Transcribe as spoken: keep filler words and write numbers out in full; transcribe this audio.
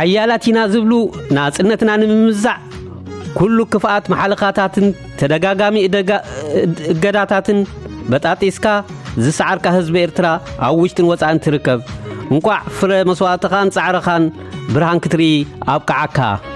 ሓያላቲና ዝብሉ ናጽነትና ንምምዛዕ ኩሉ ክፍኣት መሓለኻታትን ተደጋጋሚ እገዳታትን በጣጢስካ ዝሰዓርካ ህዝቢ ኤርትራ ኣብ ውሽጥን ወጻእን ትርከብ እንቋዕ ፍረ መስዋዕትኻን ጻዕርኻን ብርሃን ክትሪ ኣብቃዓካ